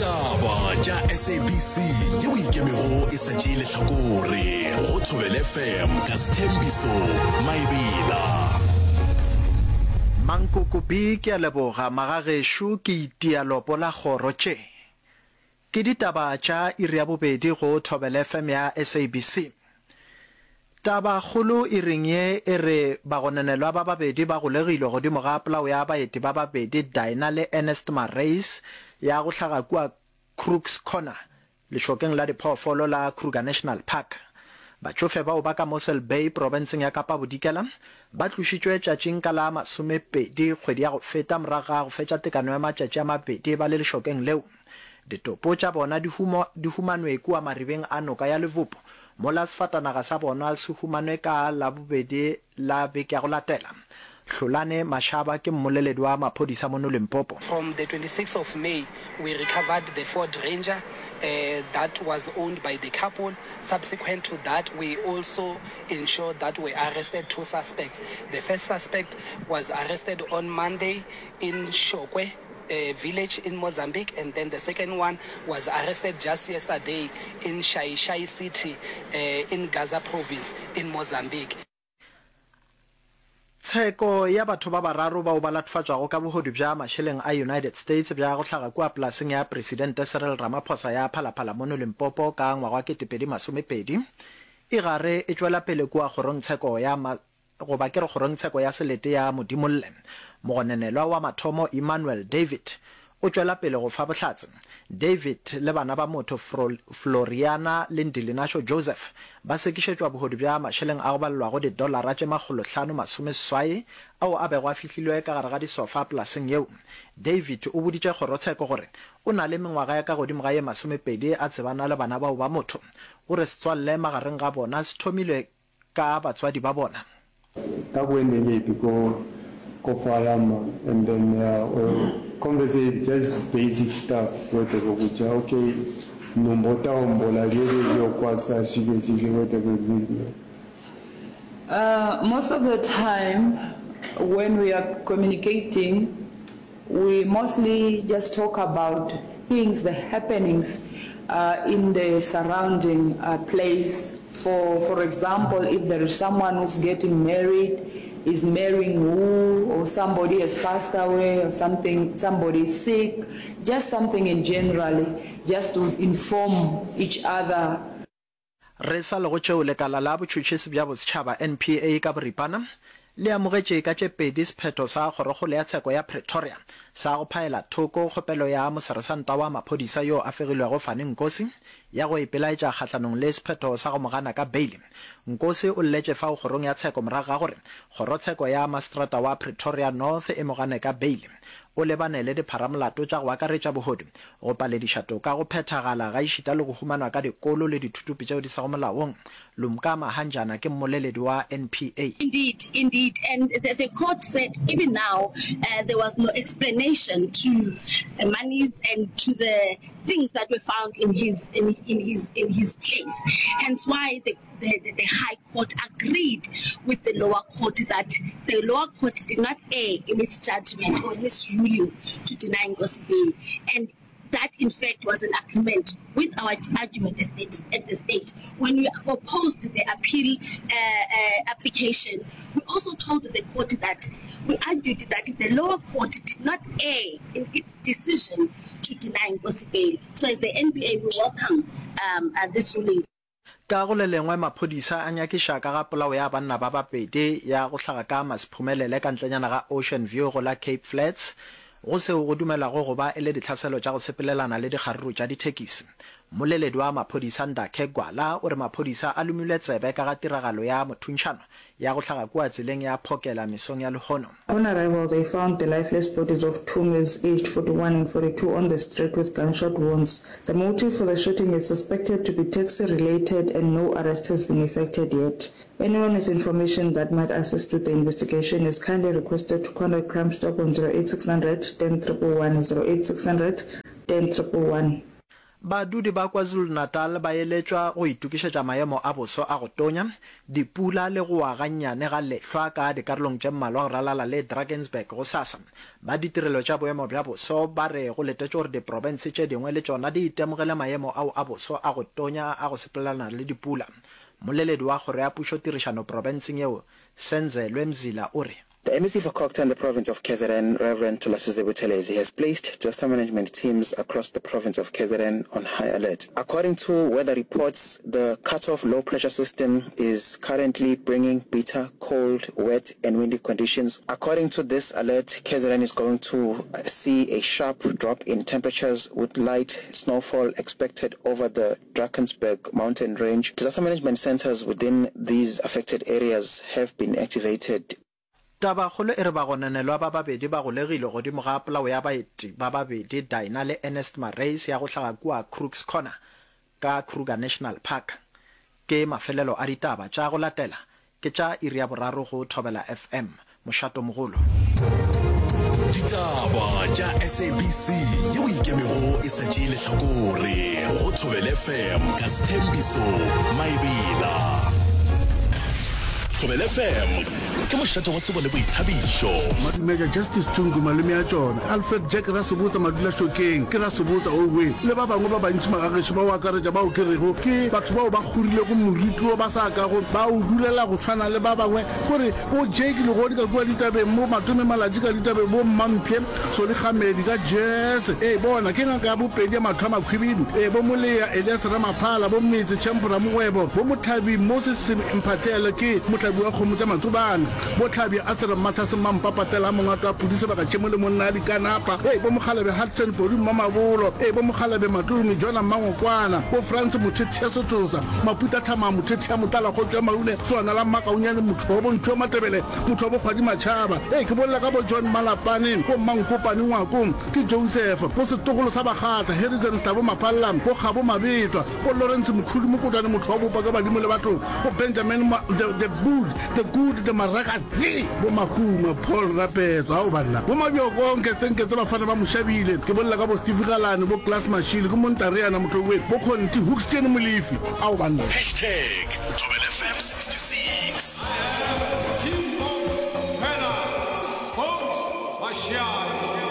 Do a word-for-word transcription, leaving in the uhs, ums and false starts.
Ditaba tša S A B C ye o ikemego e sa tšee lehlakore go Thobela F M ka Sethembiso Maebela. Mankukupi ke a leboga magagesho ke itia lopo la kgoro tše. Ke ditaba tša iri ya bobedi go Thobela F M ya S A B C. Taba kgolo e reng ye e re bagonanelwa ba babedi ba golegilwe godimo ga polao ya baeti ba babedi Dinah le Ernest Marais ya go hlaga kua Crooks Corner lešokeng la diphoofolo la Kruger National Park. Batšofe bao ba ka Mossel Bay provinceng ya Kapa Bodikela ba tlošitšwe tšatšing ka la masomepedi kgwedi ya go feta morago ga go fetša tekano ya matšatši a mabedi ba le lešokeng leo. Ditopo tša bona di humanwe kua maribeng a noka ya Levopo mola sefatanaga sa bona se humanwe ka la bobedi la beke ya go latela. Hlolane Mashaba ke mmoleledi wa maphodisa mo Limpopo. From the twenty-sixth of May, we recovered the Ford Ranger uh, that was owned by the couple. Subsequent to that, we also ensured that we arrested two suspects. The first suspect was arrested on Monday in Shokwe, a village in Mozambique, and then the second one was arrested just yesterday in Shai Shai City uh, in Gaza province in Mozambique. Tsheko ya batho ba bararo ba o ba latfatswago ka bogodu bja masheleng a United States bja go hlaga kua polaseng ya President Cyril Ramaphosa ya Phalaphala mo Limpopo ka ngwaga ke tepedi masomepedi e gare e tšwela pele kua gorong tsheko ya go ba ke re gorong tsheko ya selete ya Modimolle. Mogonenelwa wa mathomo Emmanuel David o tšwela pele go fa bohlatse. David le bana ba motho Floriana le Ndilinasho Joseph ba sekišetšwa bogodu bja masheleng a go balelwa go didolara tše makgolo hlano masomeswai ao a bego a fihlilwe ka gare ga disofa polaseng yeo. David o boditše kgorotsheko gore o na le mengwaga ya ka godimo ga ye masomepedi a tsebana le bana bao ba motho. O re setswalle magareng ga bona se thomilwe ka batswadi ba bona. Ka boemelepi ko ko Falama, and then uh, we'll conversate just basic stuff with the Rogucha. Okay, Numbota Umbola, your Kwasa, she gets with the video. Uh, most of the time, when we are communicating, we mostly just talk about things, the happenings uh, in the surrounding uh, place. For, for example, if there is someone who's getting married, is marrying who, or somebody has passed away, or something, somebody is sick, just something in general, just to inform each other. Resa le go tšeo lekala la botšhotšhisi bja bosetšhaba N P A ka boripana le amogetše ka tše pedi sephetho sa kgorokgolo ya tsheko ya Pretoria sa go phaela thoko kgopelo ya moseresanta wa maphodisa yo a fegilwego Fani Nkosi ya go ipelaetša kgatlanong le sephetho sa go mogana ka beile. Nkosi o lletše fao kgorong ya tsheko morago ga gore kgorotsheko ya mastrata wa Pretoria North e mogane ka beile. O lebane le dipharamolato tša go akaretša bogodu go palediša toka go phethagala ga išita le go humanwa ka dikolo le dithutupi tšeo di sa go molaong. Lumka Mahanjana ke mmoleledi wa N P A. Indeed, indeed, and the, the court said even now uh, there was no explanation to the monies and to the things that were found in his in, in his in his case. Hence why the, the, the High Court agreed with the lower court that the lower court did not err in its judgment or in its ruling to deny Nkosi bail, and that in fact was an agreement with our argument at the state. When we opposed the appeal uh, uh, application, we also told the court that we argued that the lower court did not err in its decision to deny Nkosi bail. So as the N B A, we welcome um, uh, this ruling. Ka go le lengwe maphodisa a nyakiša ka ga polao ya banna ba babedi ya go hlaga ka masephumelele ka ntlenyana ga Ocean View go la Cape Flats go seo go dumelago go ba e le ditlhaselo tša go sepelelana le dikgaruru tša dithekisi. Moleledi wa maphodisa Ndakhe Gwala o re maphodisa a lumile tsebe ka ga tiragalo ya mothuntšhano ya go hlaga kua tseleng ya phokela mesong ya Lehono. On arrival, they found the lifeless bodies of two males aged forty-one and forty-two on the street with gunshot wounds. The motive for the shooting is suspected to be taxi-related and no arrest has been effected yet. Anyone with information that might assist with the investigation is kindly requested to contact Crime Stop on zero eight six hundred, ten one one one, zero eight six hundred, ten one one one. badudi ba KwaZulu-Natal ba eletswa go itukišetša maemo a boso a go tonya dipula le go aganyane ga lehlwa ka dikarolong tše mmalwa go ralala le Drakensberg go sasa ba ditirelo tša boemo bja boso ba re go letetše gore diprovinse tše dingwe le tšona di itemogele maemo ao a boso a go tonya a go sepelelana le dipula. Moleledi wa kgoro ya pušo tirišano provinseng eo Senzelwe Mzila o re The M E C for Cocta in the province of K Z N, Reverend Thulasizwe Buthelezi, has placed disaster management teams across the province of K Z N on high alert. According to weather reports, the cut-off low-pressure system is currently bringing bitter, cold, wet and windy conditions. According to this alert, K Z N is going to see a sharp drop in temperatures with light snowfall expected over the Drakensberg mountain range. Disaster management centers within these affected areas have been activated. Taba kgolo e re ba gonanelwa ba babedi ba go legile godimo ga polao ya baeti ba babedi Dina le Ernest Marais ya go hlaga kua Crooks Corner ka Kruger National Park. Ke mafelelo a ditaba tša go latela ke tša iri ya boraro go Thobela F M mošato mogolo. Ditaba tša S A B C yeo ikemego e setše lehlakore go Thobela F M ka Sthembiso Maibela. Thobela F M ke mošato wa tsebo le boithabišo. Major Justice Tsungu maleme ya tšona Alfred Jack Rasebota madula shokeng ke Rasebota owe le ba bangwe ba bantši magagetši ba o akaretša bao ke rego ke batho bao ba kgorile go moriti o ba sa ka go ba o dulela go tshwana le ba bangwe gore bo Jake le godi ka kua ditabeng mo matome malaji ka ditabeng bo Mampie Soli Khamedi ka Jazz eh bona ke ngaka ya bopedi ya mathama khwibidu eh bo Molea Elias Ramaphala bo Metse Chempura Mogwebo bo Mothabi Moses Mphathele ke motlabi wa kgomo tša matsobana bo Tlhabi a tsere Mathase Mampapatela mongato a pudise baka tšemo le monna di kanapa eh bo Mogalabe Hudson Bodi Mamabolo eh bo Mogalabe Matumi Jona Mangokwana bo France Mothethi ya Sothosa Maputa Thama Mothethi ya Motala go tswa maune sona la makaunyane motho wa bo Ntho Matebele motho wa bo Kgwadi Machaba eh ke bolela ka bo John Malapane bo Mankopane Ngwakong ke Joseph bo Setogolo sa Bagata Harrison Stabo Mapalla bo Khabo Mabetwa bo Lawrence Mkhulu Mokotane motho wa bo pa ka badimo le batho bo Benjamin the, the good the good the Maraka bo Makuma Paul Rapetso ha o bana bo Mabiyoko ke tsenke tsa bafana ba Moshabile ke bolela ka bo Steve Galane bo Class Machine go Montariana motho we bo Khonti Hookstene Molefi ha o bana hashtag Thobela F M sixty-six. Sports Marshall.